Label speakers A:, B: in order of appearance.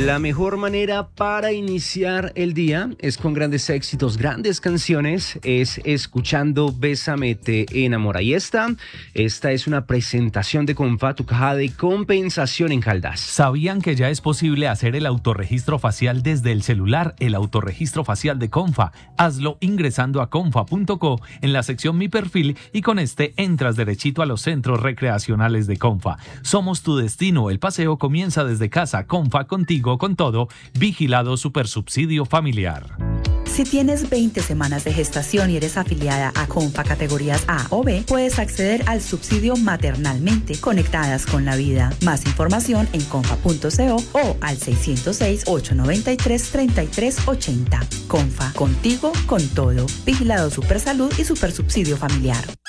A: La mejor manera para iniciar el día es con grandes éxitos, grandes canciones, es escuchando Bésame te enamora. Y esta es una presentación de Comfa, tu caja de compensación en Caldas.
B: ¿Sabían que ya es posible hacer el autorregistro facial desde el celular? El autorregistro facial de Comfa. Hazlo ingresando a comfa.co en la sección Mi Perfil y con este entras derechito a los centros recreacionales de Comfa. Somos tu destino. El paseo comienza desde casa. Comfa, contigo, con todo. Vigilado Supersubsidio Familiar.
C: Si tienes 20 semanas de gestación y eres afiliada a Comfa categorías A o B, puedes acceder al subsidio maternalmente conectadas con la vida. Más información en comfa.co o al 606-893-3380. Comfa, contigo, con todo. Vigilado Supersalud y Supersubsidio Familiar.